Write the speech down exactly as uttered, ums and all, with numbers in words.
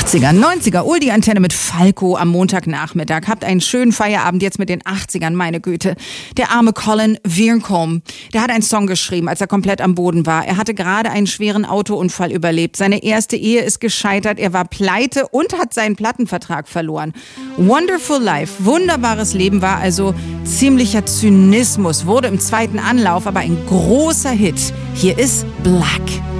achtziger, neunziger, Oldie-Antenne mit Falco am Montagnachmittag. Habt einen schönen Feierabend jetzt mit den achtzigern, meine Güte. Der arme Colin Veercombe, der hat einen Song geschrieben, als er komplett am Boden war. Er hatte gerade einen schweren Autounfall überlebt. Seine erste Ehe ist gescheitert, er war pleite und hat seinen Plattenvertrag verloren. Wonderful Life, wunderbares Leben war also ziemlicher Zynismus, wurde im zweiten Anlauf aber ein großer Hit. Hier ist Black.